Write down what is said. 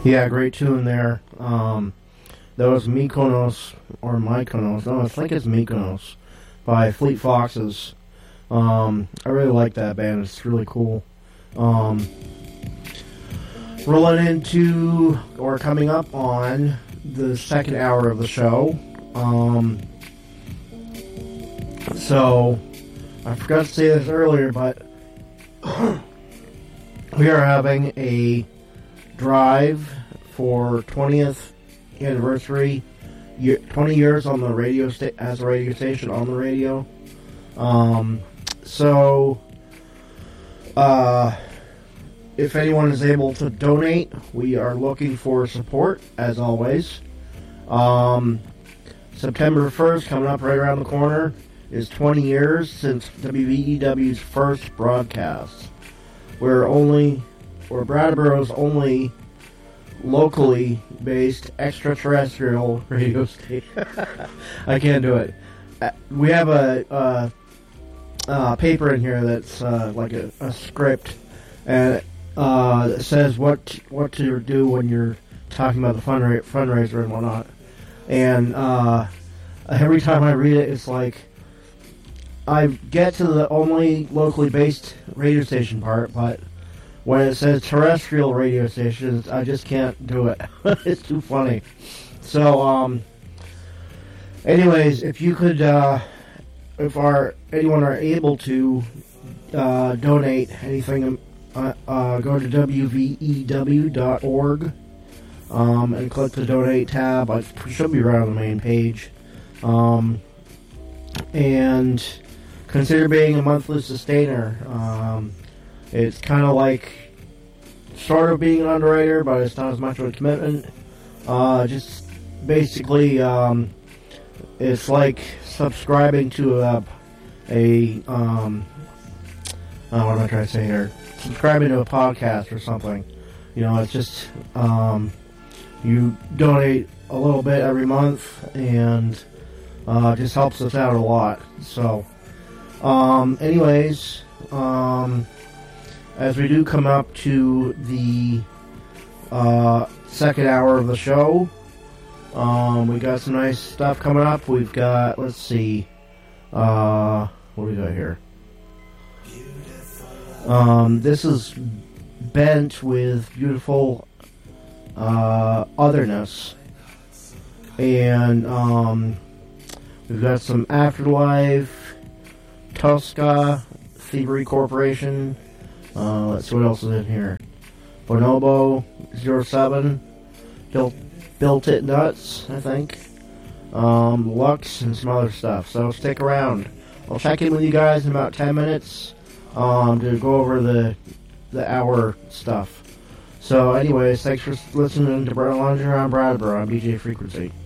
Yeah, great tune there. That was Mykonos, or Mykonos. No, I think it's Mykonos by Fleet Foxes. I really like that band. It's really cool. Rolling into, or coming up on, the second hour of the show. So, I forgot to say this earlier, but we are having a drive for 20th anniversary, 20 years on the radio as a radio station on the radio. If anyone is able to donate, we are looking for support, as always. September 1st, coming up right around the corner, is 20 years since WVEW's first broadcast. We're Brattleboro's only locally based extraterrestrial radio station. I can't do it. We have a paper in here that's like a script, and it says what to do when you're talking about the fundraiser and whatnot. And every time I read it, it's like I get to the only locally based radio station part, but when it says terrestrial radio stations, I just can't do it. It's too funny. So, anyways, if you could, if anyone are able to donate anything, go to wvew.org and click the donate tab. It should be right on the main page. And consider being a monthly sustainer. It's kind of like sort of being an underwriter, but it's not as much of a commitment. Just basically, it's like subscribing to what am I trying to say here? Subscribing to a podcast or something. You know, it's just you donate a little bit every month, and it just helps us out a lot. So, anyways, as we do come up to the second hour of the show, we got some nice stuff coming up. We've got, let's see, what do we got here? This is Bent with Beautiful Otherness. And we've got some Afterlife, Tosca, Thievery Corporation. Let's see what else is in here. Bonobo 07, Built It Nuts, I think. Lux, and some other stuff. So stick around. I'll check in with you guys in about 10 minutes to go over the hour stuff. So anyways, thanks for listening to Brett Longer on Brattleboro on BJ Frequency.